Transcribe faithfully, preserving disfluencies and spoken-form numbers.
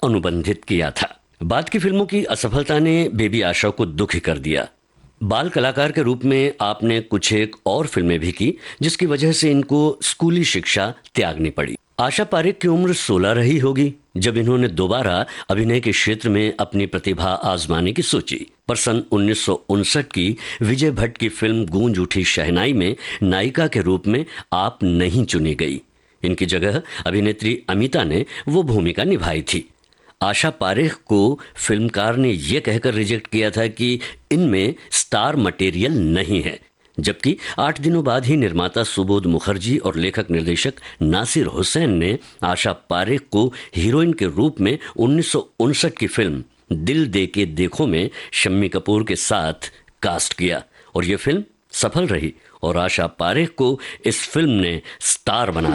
अनुबंधित किया था। बाद की फिल्मों की असफलता ने बेबी आशा को दुखी कर दिया। बाल कलाकार के रूप में आपने कुछ एक और फिल्में भी की, जिसकी वजह से इनको स्कूली शिक्षा त्यागनी पड़ी। आशा पारेख की उम्र सोलह रही होगी जब इन्होंने दोबारा अभिनय के क्षेत्र में अपनी प्रतिभा आजमाने की सोची। पर सन उन्नीस सौ उनसठ की विजय भट्ट की फिल्म गूंज उठी शहनाई में नायिका के रूप में आप नहीं चुनी गई। इनकी जगह अभिनेत्री अमिता ने वो भूमिका निभाई थी। आशा पारेख को फिल्मकार ने यह कहकर रिजेक्ट किया था कि इनमें स्टार मटेरियल नहीं है, जबकि आठ दिनों बाद ही निर्माता सुबोध मुखर्जी और लेखक निर्देशक नासिर हुसैन ने आशा पारेख को हीरोइन के रूप में उन्नीस सौ उनसठ की फिल्म दिल दे के देखो में शम्मी कपूर के साथ कास्ट किया और यह फिल्म सफल रही और आशा पारेख को इस फिल्म ने स्टार बना